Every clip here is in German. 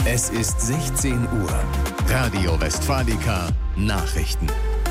Es ist 16 Uhr. Radio Westfalica Nachrichten.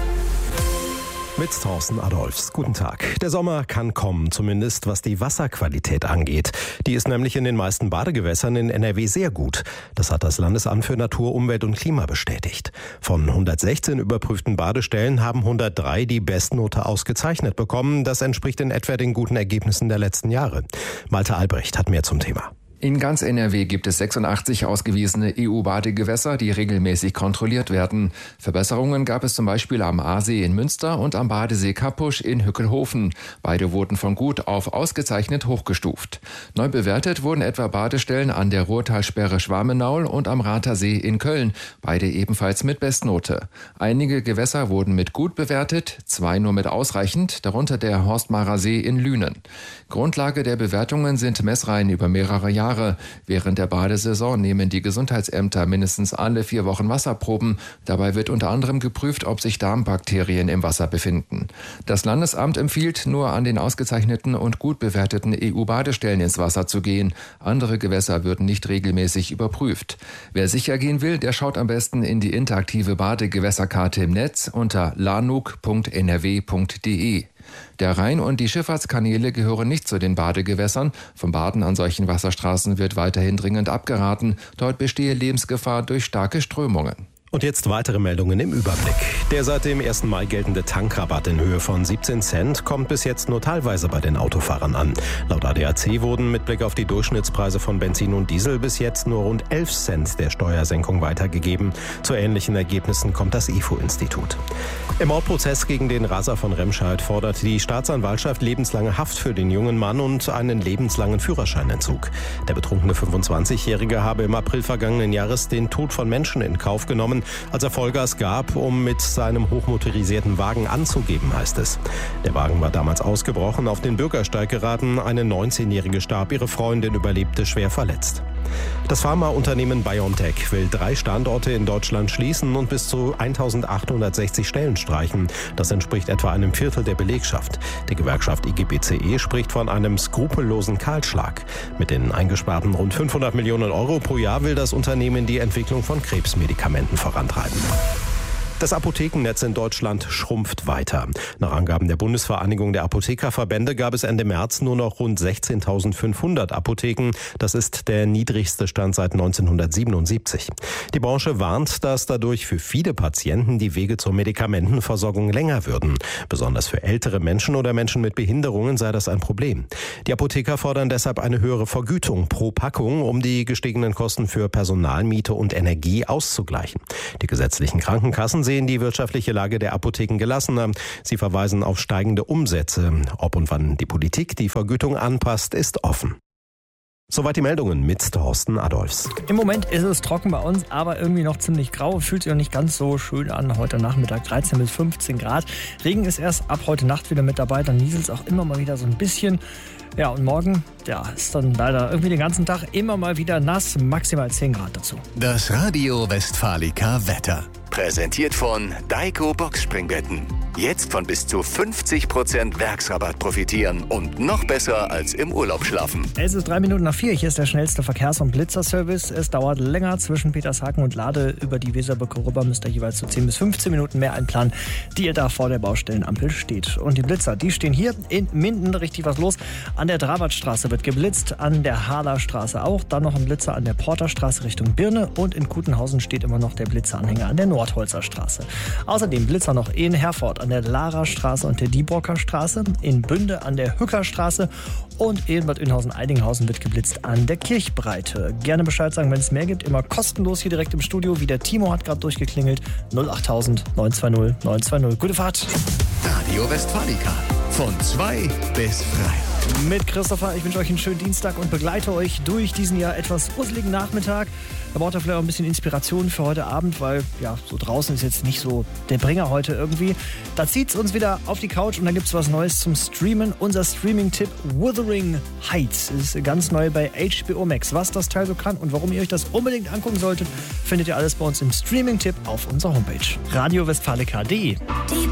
Mit Thorsten Adolphs. Guten Tag. Der Sommer kann kommen, zumindest was die Wasserqualität angeht. Die ist nämlich in den meisten Badegewässern in NRW sehr gut. Das hat das Landesamt für Natur, Umwelt und Klima bestätigt. Von 116 überprüften Badestellen haben 103 die Bestnote ausgezeichnet bekommen. Das entspricht in etwa den guten Ergebnissen der letzten Jahre. Malte Albrecht hat mehr zum Thema. In ganz NRW gibt es 86 ausgewiesene EU-Badegewässer, die regelmäßig kontrolliert werden. Verbesserungen gab es zum Beispiel am Aasee in Münster und am Badesee Kappusch in Hückelhofen. Beide wurden von gut auf ausgezeichnet hochgestuft. Neu bewertet wurden etwa Badestellen an der Ruhrtalsperre Schwarmenaul und am Rather-See in Köln. Beide ebenfalls mit Bestnote. Einige Gewässer wurden mit gut bewertet, 2 nur mit ausreichend, darunter der Horstmarer See in Lünen. Grundlage der Bewertungen sind Messreihen über mehrere Jahre. Während der Badesaison nehmen die Gesundheitsämter mindestens alle 4 Wochen Wasserproben. Dabei wird unter anderem geprüft, ob sich Darmbakterien im Wasser befinden. Das Landesamt empfiehlt, nur an den ausgezeichneten und gut bewerteten EU-Badestellen ins Wasser zu gehen. Andere Gewässer würden nicht regelmäßig überprüft. Wer sicher gehen will, der schaut am besten in die interaktive Badegewässerkarte im Netz unter lanuk.nrw.de. Der Rhein und die Schifffahrtskanäle gehören nicht zu den Badegewässern. Vom Baden an solchen Wasserstraßen wird weiterhin dringend abgeraten. Dort bestehe Lebensgefahr durch starke Strömungen. Und jetzt weitere Meldungen im Überblick. Der seit dem 1. Mai geltende Tankrabatt in Höhe von 17 Cent kommt bis jetzt nur teilweise bei den Autofahrern an. Laut ADAC wurden mit Blick auf die Durchschnittspreise von Benzin und Diesel bis jetzt nur rund 11 Cent der Steuersenkung weitergegeben. Zu ähnlichen Ergebnissen kommt das IFO-Institut. Im Mordprozess gegen den Raser von Remscheid fordert die Staatsanwaltschaft lebenslange Haft für den jungen Mann und einen lebenslangen Führerscheinentzug. Der betrunkene 25-Jährige habe im April vergangenen Jahres den Tod von Menschen in Kauf genommen, als er Vollgas gab, um mit seinem hochmotorisierten Wagen anzugeben, heißt es. Der Wagen war damals ausgebrochen, auf den Bürgersteig geraten. Eine 19-Jährige starb, ihre Freundin überlebte schwer verletzt. Das Pharmaunternehmen BioNTech will 3 Standorte in Deutschland schließen und bis zu 1860 Stellen streichen. Das entspricht etwa einem Viertel der Belegschaft. Die Gewerkschaft IGBCE spricht von einem skrupellosen Kahlschlag. Mit den eingesparten rund 500 Millionen Euro pro Jahr will das Unternehmen die Entwicklung von Krebsmedikamenten vorantreiben. Das Apothekennetz in Deutschland schrumpft weiter. Nach Angaben der Bundesvereinigung der Apothekerverbände gab es Ende März nur noch rund 16.500 Apotheken. Das ist der niedrigste Stand seit 1977. Die Branche warnt, dass dadurch für viele Patienten die Wege zur Medikamentenversorgung länger würden. Besonders für ältere Menschen oder Menschen mit Behinderungen sei das ein Problem. Die Apotheker fordern deshalb eine höhere Vergütung pro Packung, um die gestiegenen Kosten für Personal, Miete und Energie auszugleichen. Die gesetzlichen Krankenkassen sehen die wirtschaftliche Lage der Apotheken gelassener. Sie verweisen auf steigende Umsätze. Ob und wann die Politik die Vergütung anpasst, ist offen. Soweit die Meldungen mit Thorsten Adolphs. Im Moment ist es trocken bei uns, aber irgendwie noch ziemlich grau. Fühlt sich auch nicht ganz so schön an. Heute Nachmittag 13 bis 15 Grad. Regen ist erst ab heute Nacht wieder mit dabei. Dann nieselt es auch immer mal wieder so ein bisschen. Ja, und morgen, ist dann leider irgendwie den ganzen Tag immer mal wieder nass. Maximal 10 Grad dazu. Das Radio Westfalica Wetter. Präsentiert von Daiko Boxspringbetten. Jetzt von bis zu 50% Werksrabatt profitieren und noch besser als im Urlaub schlafen. Es ist 3:03. Hier ist der schnellste Verkehrs- und Blitzerservice. Es dauert länger zwischen Petershaken und Lade. Über die Weserbrücke rüber müsst ihr jeweils so 10 bis 15 Minuten mehr einplanen, die ihr da vor der Baustellenampel steht. Und die Blitzer, die stehen hier in Minden. Richtig was los. An der Drabatstraße wird geblitzt, an der Harlerstraße auch. Dann noch ein Blitzer an der Porterstraße Richtung Birne. Und in Kutenhausen steht immer noch der Blitzeranhänger an der Nordholzer Straße. Außerdem Blitzer noch in Herford an der Larastraße und der Dieborker Straße, in Bünde an der Hückerstraße und in Bad Oeynhausen-Eidinghausen wird geblitzt an der Kirchbreite. Gerne Bescheid sagen, wenn es mehr gibt, immer kostenlos hier direkt im Studio. Wie der Timo hat gerade durchgeklingelt. 08000 920 920. Gute Fahrt. Radio Westfalica. Von 2 bis 3. Mit Christopher. Ich wünsche euch einen schönen Dienstag und begleite euch durch diesen ja etwas useligen Nachmittag. Da braucht ihr vielleicht auch ein bisschen Inspiration für heute Abend, weil so draußen ist jetzt nicht so der Bringer heute irgendwie. Da zieht es uns wieder auf die Couch und dann gibt es was Neues zum Streamen. Unser Streaming-Tipp Wuthering Heights ist ganz neu bei HBO Max. Was das Teil so kann und warum ihr euch das unbedingt angucken solltet, findet ihr alles bei uns im Streaming-Tipp auf unserer Homepage radiowestfalica.de.